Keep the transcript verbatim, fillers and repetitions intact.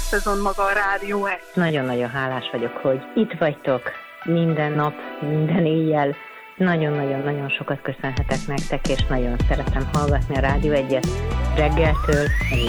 szezon maga a Rádió egy. Nagyon-nagyon hálás vagyok, hogy itt vagytok minden nap, minden éjjel. Nagyon-nagyon-nagyon sokat köszönhetek nektek, és nagyon szeretem hallgatni a Rádió egyet reggeltől